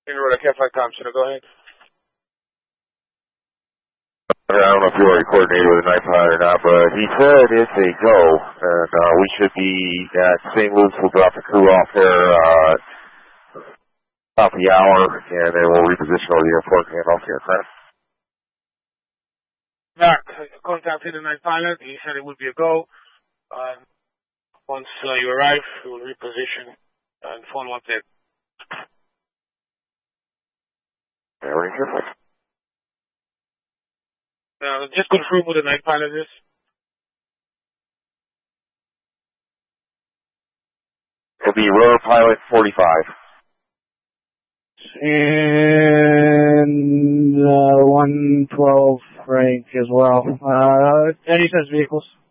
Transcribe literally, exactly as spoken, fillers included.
In order, Cat Flight Com, should I go ahead? I don't know if you already coordinated with the night pilot or not, but he said it's a go, and uh, we should be at Saint Luke's. We'll drop the crew off there uh, about the hour, and then we'll reposition over the airport and hand off the aircraft. Mark, contacted the night pilot. He said it would be a go. Uh, once uh, you arrive, we will reposition and follow up there. Very careful. Uh, just confirm who the night pilot is. It'll be rotor pilot forty-five. And uh, one twelve rank as well. Uh, any such vehicles?